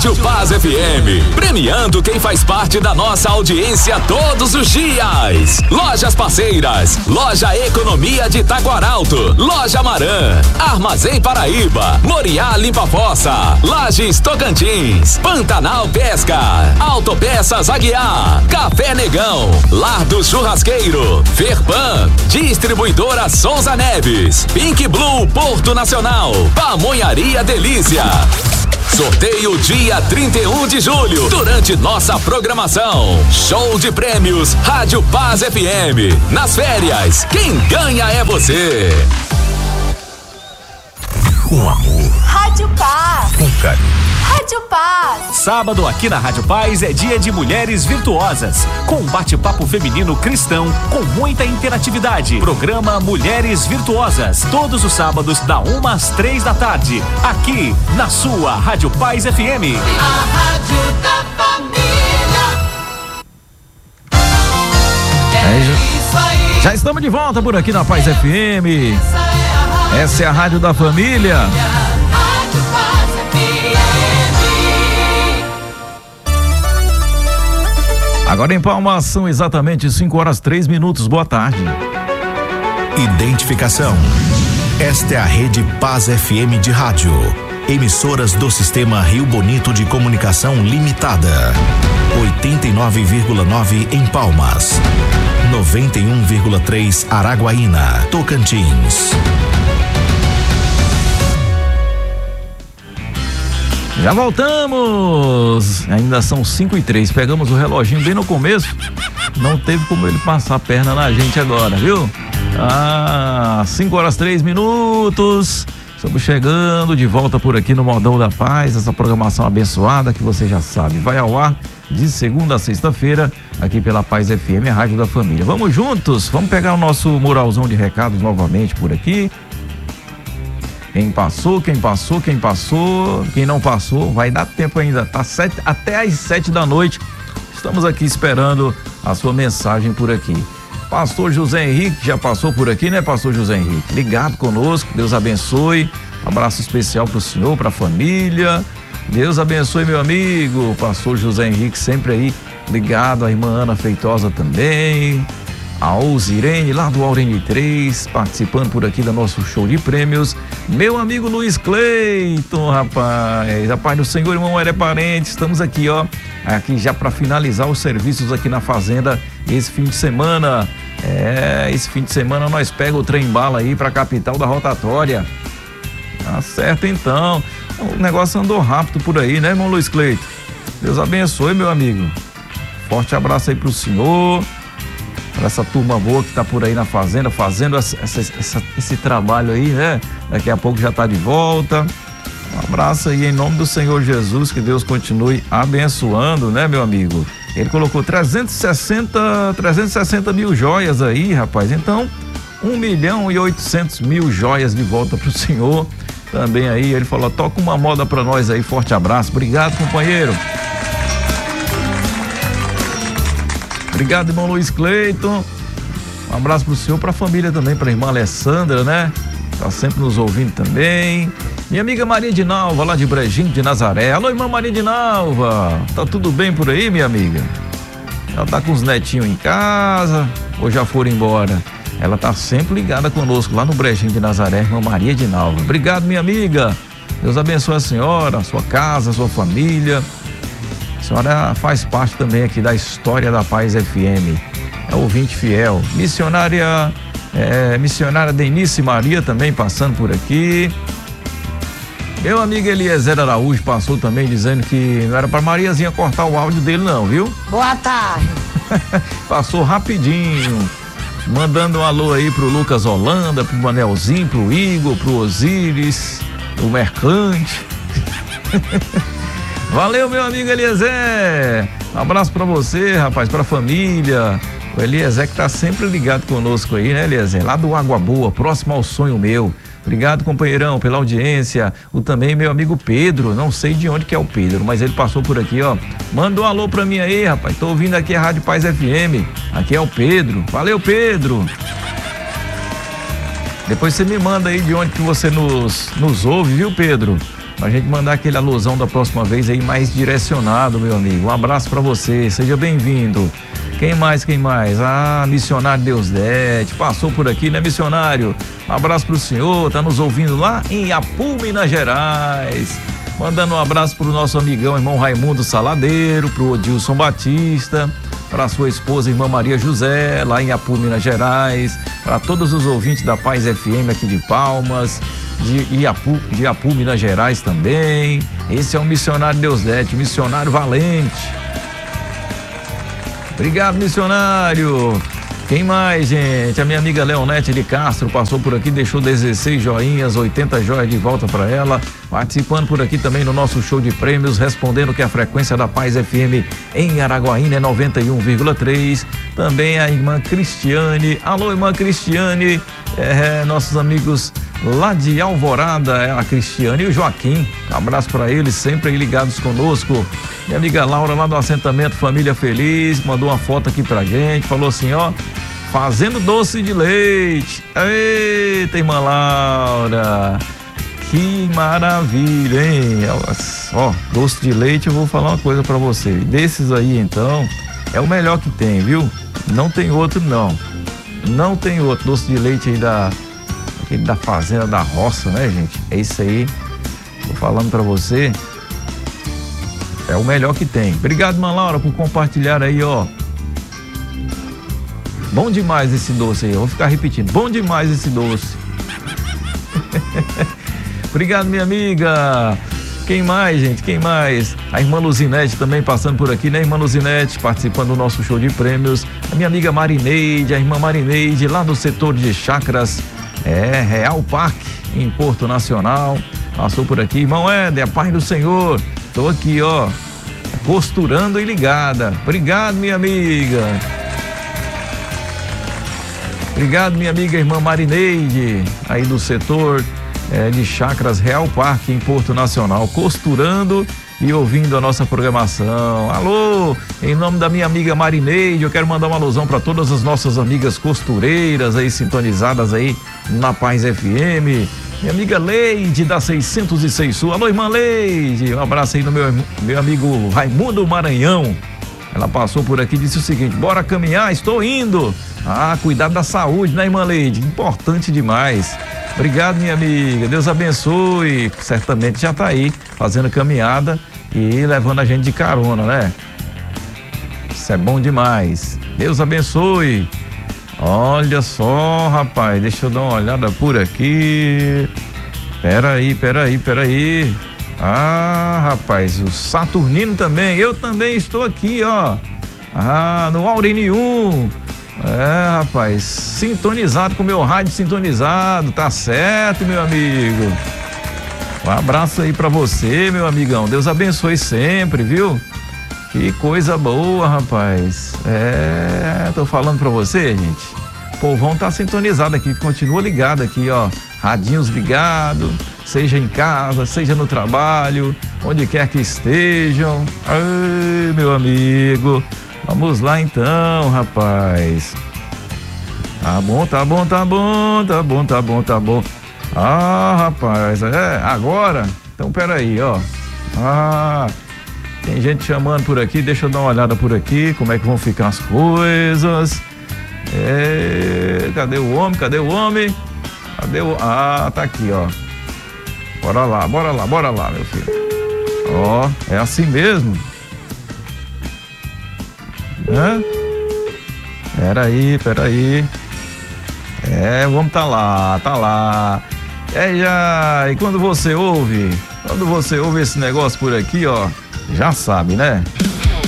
Rádio Paz FM, premiando quem faz parte da nossa audiência todos os dias. Lojas parceiras, Loja Economia de Taquaralto, Loja Marã, Armazém Paraíba, Moriá Limpa Fossa, Lages Tocantins, Pantanal Pesca, Autopeças Aguiar, Café Negão, Lar do Churrasqueiro, Ferpan, Distribuidora Souza Neves, Pink Blue Porto Nacional, Pamonharia Delícia. Sorteio dia 31 de julho, durante nossa programação. Show de prêmios Rádio Paz FM. Nas férias, quem ganha é você. Com amor. Rádio Paz. Com carinho. Rádio Paz. Sábado aqui na Rádio Paz é dia de Mulheres Virtuosas, com um bate-papo feminino cristão com muita interatividade. Programa Mulheres Virtuosas, todos os sábados da 1 às 3 da tarde, aqui na sua Rádio Paz FM. A Rádio da Família. Já estamos de volta por aqui na Paz FM. Essa é a Rádio da Família. Rádio Paz FM. Agora em Palmas são exatamente 5 horas 3 minutos. Boa tarde. Identificação. Esta é a Rede Paz FM de rádio. Emissoras do Sistema Rio Bonito de Comunicação Limitada. 89,9 em Palmas. 91,3 Araguaína, Tocantins. Já voltamos! Ainda são 5h03. Pegamos o reloginho bem no começo. Não teve como ele passar a perna na gente agora, viu? 5 horas 3 minutos. Estamos chegando de volta por aqui no Modão da Paz. Essa programação abençoada que você já sabe. Vai ao ar de segunda a sexta-feira aqui pela Paz FM, a Rádio da Família. Vamos juntos? Vamos pegar o nosso muralzão de recados novamente por aqui. Quem passou, quem não passou, vai dar tempo ainda, tá até às 7 da noite. Estamos aqui esperando a sua mensagem por aqui. Pastor José Henrique já passou por aqui, né, Pastor José Henrique? Ligado conosco, Deus abençoe. Abraço especial pro senhor, pra família. Deus abençoe, meu amigo. Pastor José Henrique sempre aí ligado, a irmã Ana Feitosa também. A Ousirene, lá do Aurene 3, participando por aqui do nosso show de prêmios. Meu amigo Luiz Cleiton, rapaz. A paz do Senhor, irmão, ele é parente. Estamos aqui, ó. Aqui já para finalizar os serviços aqui na fazenda esse fim de semana. Esse fim de semana nós pegamos o trem-bala aí pra capital da rotatória. Tá certo, então. O negócio andou rápido por aí, né, irmão Luiz Cleiton? Deus abençoe, meu amigo. Forte abraço aí pro senhor. Para essa turma boa que tá por aí na fazenda, fazendo esse trabalho aí, né? Daqui a pouco já tá de volta. Um abraço aí em nome do Senhor Jesus, que Deus continue abençoando, né, meu amigo? Ele colocou 360 mil joias aí, rapaz. Então, 1.800.000 joias de volta pro Senhor. Também aí, ele falou, toca uma moda pra nós aí, forte abraço. Obrigado, companheiro. Obrigado, irmão Luiz Cleiton. Um abraço pro senhor, pra família também, pra irmã Alessandra, né? Tá sempre nos ouvindo também. Minha amiga Maria de Nalva, lá de Brejinho de Nazaré. Alô, irmã Maria de Nalva. Tá tudo bem por aí, minha amiga? Ela tá com os netinhos em casa ou já foram embora? Ela tá sempre ligada conosco lá no Brejinho de Nazaré, irmã Maria de Nalva. Obrigado, minha amiga. Deus abençoe a senhora, a sua casa, a sua família. A senhora faz parte também aqui da história da Paz FM. É ouvinte fiel. Missionária Denise Maria também passando por aqui. Meu amigo Eliezer Araújo passou também dizendo que não era pra Mariazinha cortar o áudio dele não, viu? Boa tarde. Passou rapidinho. Mandando um alô aí pro Lucas Holanda, pro Manelzinho, pro Igor, pro Osíris, pro Mercante. Valeu, meu amigo Eliezer. Um abraço pra você, rapaz, pra família. O Eliezer que tá sempre ligado conosco aí, né, Eliezer? Lá do Água Boa, próximo ao Sonho Meu. Obrigado, companheirão, pela audiência. O também meu amigo Pedro, não sei de onde que é o Pedro, mas ele passou por aqui, ó. Manda um alô pra mim aí, rapaz. Tô ouvindo aqui a Rádio Paz FM. Aqui é o Pedro. Valeu, Pedro. Depois você me manda aí de onde que você nos ouve, viu, Pedro? Pra gente mandar aquele alusão da próxima vez aí mais direcionado, meu amigo. Um abraço pra você, seja bem-vindo. Quem mais? Ah, missionário Deusdete, passou por aqui, né, missionário? Um abraço pro senhor, tá nos ouvindo lá em Iapu, Minas Gerais. Mandando um abraço pro nosso amigão, irmão Raimundo Saladeiro, pro Odilson Batista, para sua esposa, irmã Maria José, lá em Iapu, Minas Gerais, para todos os ouvintes da Paz FM aqui de Palmas, de Iapu, Minas Gerais também. Esse é o missionário Deusdete, missionário valente. Obrigado, missionário. Quem mais, gente? A minha amiga Leonete de Castro passou por aqui, deixou 16 joinhas, 80 joias de volta para ela, participando por aqui também no nosso show de prêmios, respondendo que a frequência da Paz FM em Araguaína é 91,3. Também a irmã Cristiane. Alô, irmã Cristiane. Nossos amigos lá de Alvorada, a Cristiane e o Joaquim. Um abraço para eles, sempre aí ligados conosco. Minha amiga Laura lá do assentamento Família Feliz, mandou uma foto aqui pra gente, falou assim, ó, fazendo doce de leite. Eita, irmã Laura, que maravilha, hein? Ó, doce de leite, eu vou falar uma coisa pra você. Desses aí, então, é o melhor que tem, viu? Não tem outro, não. Não tem outro doce de leite aí aquele da fazenda da roça, né, gente? É isso aí. Tô falando pra você. É o melhor que tem. Obrigado, irmã Laura, por compartilhar aí, ó. Bom demais esse doce aí. Eu vou ficar repetindo. Bom demais esse doce. Obrigado, minha amiga. Quem mais, gente? Quem mais? A irmã Luzinete também passando por aqui, né, irmã Luzinete? Participando do nosso show de prêmios. A minha amiga Marineide, a irmã Marineide, lá no setor de chácaras, Real Parque, em Porto Nacional. Passou por aqui. Irmão Éder, a paz do Senhor. Tô aqui, ó, costurando e ligada. Obrigado, minha amiga. Obrigado, minha amiga irmã Marineide, aí do setor de chácaras Real Parque, em Porto Nacional, costurando e ouvindo a nossa programação. Alô, em nome da minha amiga Marineide, eu quero mandar uma alusão para todas as nossas amigas costureiras aí, sintonizadas aí na Paz FM. Minha amiga Leide, da 606 Sul. Alô, irmã Leide. Um abraço aí no meu amigo Raimundo Maranhão. Ela passou por aqui e disse o seguinte: bora caminhar, estou indo. Cuidado da saúde, né, irmã Leide? Importante demais. Obrigado, minha amiga. Deus abençoe. Certamente já tá aí fazendo caminhada e levando a gente de carona, né? Isso é bom demais. Deus abençoe. Olha só, rapaz, deixa eu dar uma olhada por aqui. Peraí. Rapaz, o Saturnino também, eu também estou aqui, ó. No Aurine 1. Rapaz, sintonizado com o meu rádio sintonizado, tá certo, meu amigo. Um abraço aí pra você, meu amigão. Deus abençoe sempre, viu? Que coisa boa, rapaz. Tô falando pra você, gente. O povão tá sintonizado aqui, continua ligado aqui, ó. Radinhos ligados, seja em casa, seja no trabalho, onde quer que estejam. Ai, meu amigo. Vamos lá então, rapaz. Tá bom. Rapaz, agora? Então peraí, ó. Tem gente chamando por aqui, deixa eu dar uma olhada por aqui, como é que vão ficar as coisas. Cadê o homem? Tá aqui, ó. Bora lá, meu filho. Ó, é assim mesmo? Peraí. O homem tá lá. E quando você ouve esse negócio por aqui, ó, já sabe, né?